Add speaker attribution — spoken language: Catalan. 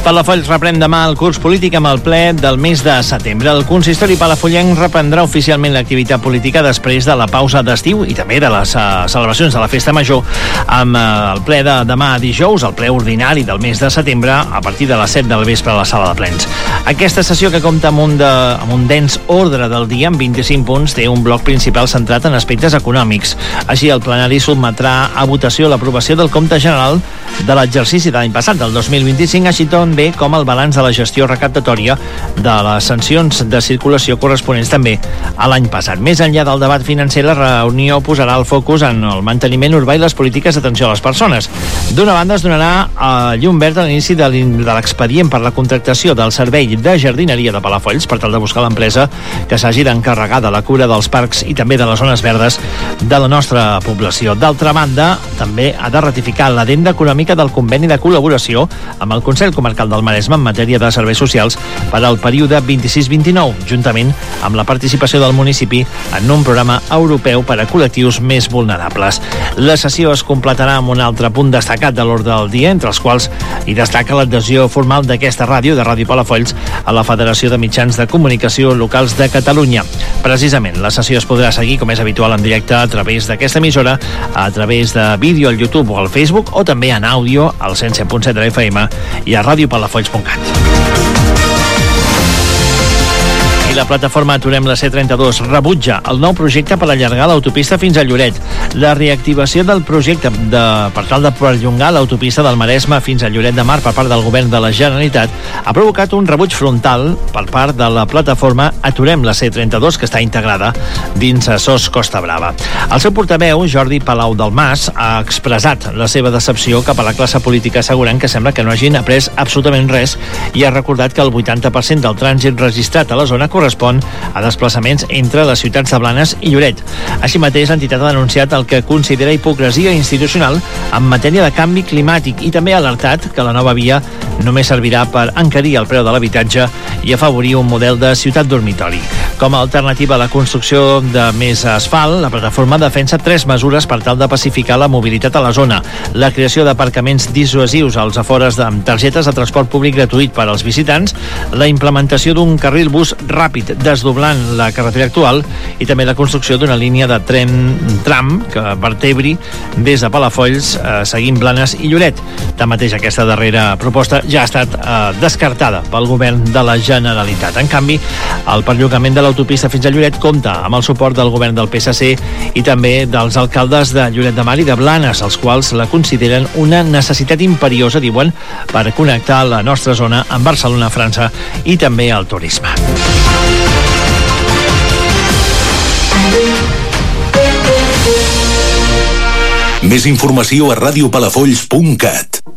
Speaker 1: Palafolls reprèn demà el curs polític amb el ple del mes de setembre. El consistori palafollenc reprendrà oficialment l'activitat política després de la pausa d'estiu i també de les celebracions de la Festa Major amb el ple de demà dijous, el ple ordinari del mes de setembre, a partir de les 7 del vespre a la sala de plens. Aquesta sessió, que compta amb un dens ordre del dia amb 25 punts, té un bloc principal centrat en aspectes econòmics. Així, el plenari sotmetrà a votació l'aprovació del compte general de l'exercici de l'any passat, del 2025, així també com el balanç de la gestió recaptatòria de les sancions de circulació corresponents també a l'any passat. Més enllà del debat financer, la reunió posarà el focus en el manteniment urbà i les polítiques d'atenció a les persones. D'una banda, es donarà llum verd a l'inici de l'expedient per la contractació del servei de jardineria de Palafolls per tal de buscar l'empresa que s'hagi d'encarregar de la cura dels parcs i també de les zones verdes de la nostra població. D'altra banda, també ha de ratificar l'adenda econòmica del conveni de col·laboració amb el Consell Comarcal del Maresme en matèria de serveis socials per al període 26-29, juntament amb la participació del municipi en un programa europeu per a col·lectius més vulnerables. La sessió es completarà amb un altre punt destacat de l'ordre del dia, entre els quals hi destaca l'adhesió formal d'aquesta ràdio, de Ràdio Palafolls, a la Federació de Mitjans de Comunicació Locals de Catalunya. Precisament, la sessió es podrà seguir, com és habitual, en directe a través d'aquesta emissora, a través de vídeo al YouTube o al Facebook, o també en àudio al 107.7 de la FM i a radiopalafolls.cat. I la plataforma Aturem la C32 rebutja el nou projecte per allargar l'autopista fins a Lloret. La reactivació del projecte per tal de perllongar l'autopista del Maresme fins a Lloret de Mar per part del govern de la Generalitat ha provocat un rebuig frontal per part de la plataforma Aturem la C32, que està integrada dins a SOS Costa Brava. El seu portaveu, Jordi Palau del Mas, ha expressat la seva decepció cap a la classe política, assegurant que sembla que no hagin après absolutament res, i ha recordat que el 80% del trànsit registrat a la zona correspon a desplaçaments entre les ciutats de Blanes i Lloret. Així mateix, l'entitat ha denunciat el que considera hipocresia institucional en matèria de canvi climàtic i també ha alertat que la nova via només servirà per encarir el preu de l'habitatge i afavorir un model de ciutat dormitori. Com a alternativa a la construcció de més asfalt, la plataforma defensa 3 mesures per tal de pacificar la mobilitat a la zona: la creació d'aparcaments dissuasius als afores amb targetes de transport públic gratuït per als visitants, la implementació d'un carril bus ràpid desdoblant la carretera actual i també la construcció d'una línia de tram que vertebri des de Palafolls seguint Blanes i Lloret. Tanmateix, aquesta darrera proposta ja ha estat descartada pel govern de la Generalitat. En canvi, el perllongament de l'autopista fins a Lloret compta amb el suport del govern del PSC i també dels alcaldes de Lloret de Mar i de Blanes, els quals la consideren una necessitat imperiosa, diuen, per connectar la nostra zona amb Barcelona, França i també el turisme.
Speaker 2: Més informació a radiopalafolls.cat.